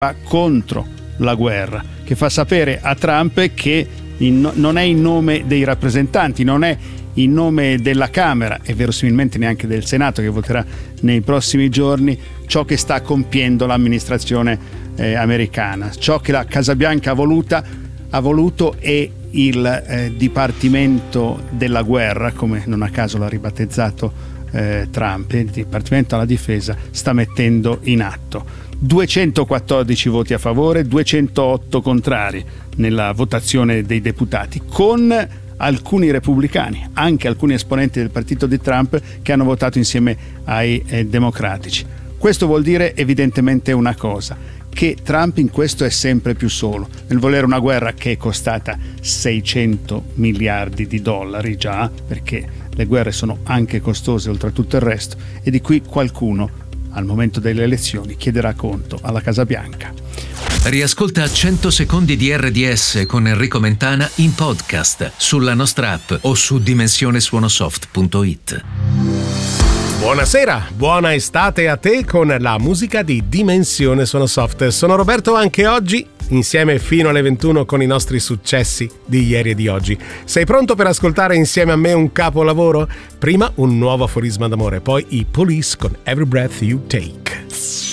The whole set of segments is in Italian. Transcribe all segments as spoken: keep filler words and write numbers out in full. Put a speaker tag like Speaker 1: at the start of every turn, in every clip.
Speaker 1: contro la guerra, che fa sapere a Trump che in, non è in nome dei rappresentanti, non è in nome della Camera e verosimilmente neanche del Senato, che voterà nei prossimi giorni, ciò che sta compiendo l'amministrazione eh, americana. Ciò che la Casa Bianca ha, voluta, ha voluto è il eh, Dipartimento della Guerra, come non a caso l'ha ribattezzato eh, Trump. Il Dipartimento alla Difesa sta mettendo in atto duecentoquattordici voti a favore, duecentootto contrari nella votazione dei deputati, con alcuni repubblicani, anche alcuni esponenti del partito di Trump, che hanno votato insieme ai eh, democratici. Questo vuol dire evidentemente una cosa, che Trump in questo è sempre più solo, nel volere una guerra che è costata seicento miliardi di dollari già, perché le guerre sono anche costose oltre a tutto il resto, e di cui qualcuno al momento delle elezioni chiederà conto alla Casa Bianca.
Speaker 2: Riascolta cento secondi di R D S con Enrico Mentana in podcast sulla nostra app o su dimensione suonosoft punto it.
Speaker 3: Buonasera, buona estate a te con la musica di Dimensione Suonosoft. Sono Roberto, anche oggi insieme fino alle ventuno con i nostri successi di ieri e di oggi. Sei pronto per ascoltare insieme a me un capolavoro? Prima un nuovo aforisma d'amore, poi i Police con Every Breath You Take.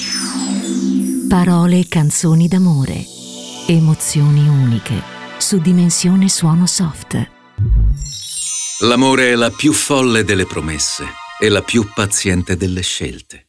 Speaker 4: Parole e canzoni d'amore, emozioni uniche, su Dimensione Suonosoft.
Speaker 2: L'amore è la più folle delle promesse e la più paziente delle scelte.